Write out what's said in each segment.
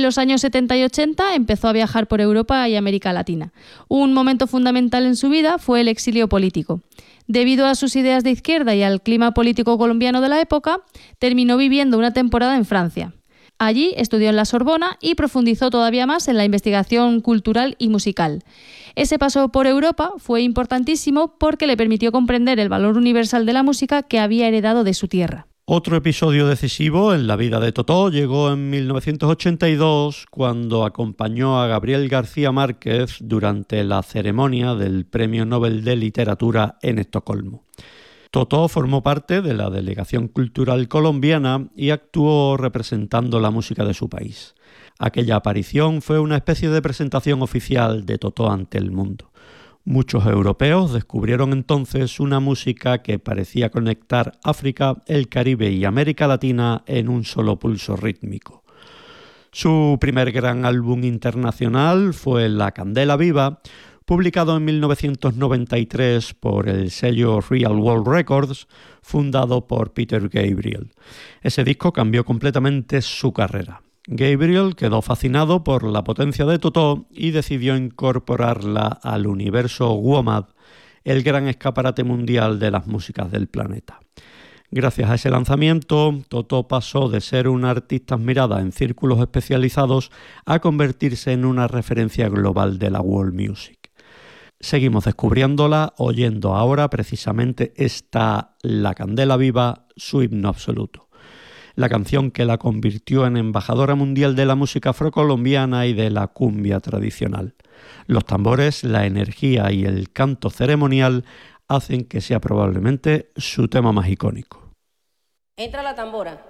los años 70 y 80 empezó a viajar por Europa y América Latina. Un momento fundamental en su vida fue el exilio político. Debido a sus ideas de izquierda y al clima político colombiano de la época, terminó viviendo una temporada en Francia. Allí estudió en la Sorbona y profundizó todavía más en la investigación cultural y musical. Ese paso por Europa fue importantísimo porque le permitió comprender el valor universal de la música que había heredado de su tierra. Otro episodio decisivo en la vida de Totó llegó en 1982, cuando acompañó a Gabriel García Márquez durante la ceremonia del Premio Nobel de Literatura en Estocolmo. Totó formó parte de la delegación cultural colombiana y actuó representando la música de su país. Aquella aparición fue una especie de presentación oficial de Totó ante el mundo. Muchos europeos descubrieron entonces una música que parecía conectar África, el Caribe y América Latina en un solo pulso rítmico. Su primer gran álbum internacional fue La Candela Viva, publicado en 1993 por el sello Real World Records, fundado por Peter Gabriel. Ese disco cambió completamente su carrera. Gabriel quedó fascinado por la potencia de Totó y decidió incorporarla al universo WOMAD, el gran escaparate mundial de las músicas del planeta. Gracias a ese lanzamiento, Totó pasó de ser una artista admirada en círculos especializados a convertirse en una referencia global de la world music. Seguimos descubriéndola oyendo ahora precisamente esta La Candela Viva, su himno absoluto. La canción que la convirtió en embajadora mundial de la música afrocolombiana y de la cumbia tradicional. Los tambores, la energía y el canto ceremonial hacen que sea probablemente su tema más icónico. Entra la tambora.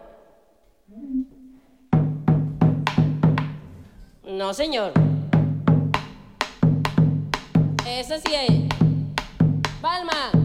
No, señor. Eso sí es. Palma.